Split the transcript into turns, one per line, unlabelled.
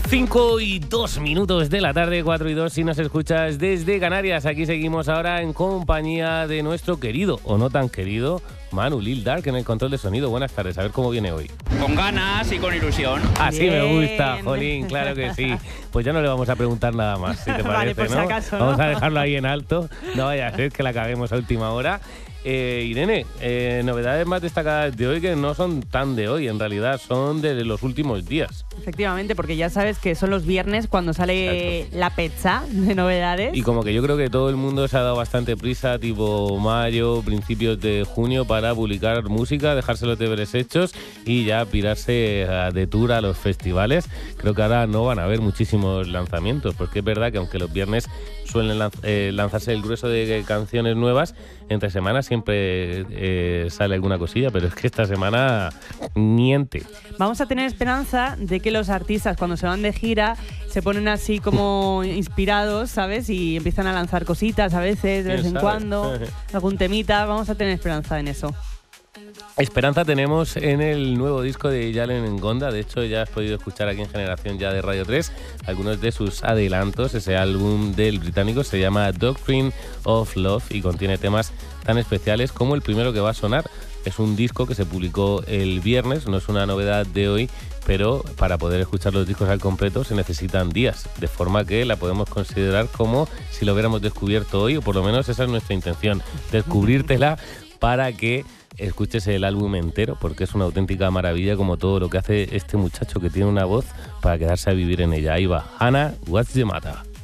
5:02 de la tarde, 4:02 si nos escuchas desde Canarias. Aquí seguimos ahora en compañía de nuestro querido, o no tan querido, Manu Lil Dark en el control de sonido. Buenas tardes, a ver cómo viene hoy.
Con ganas y con ilusión.
Así me gusta, jolín, claro que sí. Pues ya no le vamos a preguntar nada más, si te parece,
vale, por si
¿no?
acaso, ¿no?
Vamos a dejarlo ahí en alto, no vaya a ser que la caguemos a última hora. Irene, novedades más destacadas de hoy que no son tan de hoy, en realidad son de los últimos días.
Efectivamente, porque ya sabes que son los viernes cuando sale la pecha de novedades.
Y como que yo creo que todo el mundo se ha dado bastante prisa, tipo mayo, principios de junio, para publicar música, dejarse los deberes hechos y ya pirarse de tour a los festivales. Creo que ahora no van a haber muchísimos lanzamientos, porque es verdad que aunque los viernes suelen lanzarse el grueso de canciones nuevas, entre semanas siempre sale alguna cosilla, pero es que esta semana niente.
Vamos a tener esperanza de que los artistas cuando se van de gira se ponen así como inspirados, ¿sabes? Y empiezan a lanzar cositas a veces, de vez en cuando, algún temita. Vamos a tener esperanza en eso.
Esperanza tenemos en el nuevo disco de Jalen Ngonda. De hecho, ya has podido escuchar aquí en Generación Ya de Radio 3 algunos de sus adelantos. Ese álbum del británico se llama Doctrine of Love y contiene temas tan especiales como el primero que va a sonar. Es un disco que se publicó el viernes, no es una novedad de hoy, pero para poder escuchar los discos al completo se necesitan días, de forma que la podemos considerar como si lo hubiéramos descubierto hoy, o por lo menos esa es nuestra intención, descubrírtela para que escuches el álbum entero, porque es una auténtica maravilla como todo lo que hace este muchacho que tiene una voz para quedarse a vivir en ella. Ahí va, Hannah, What's the Matter?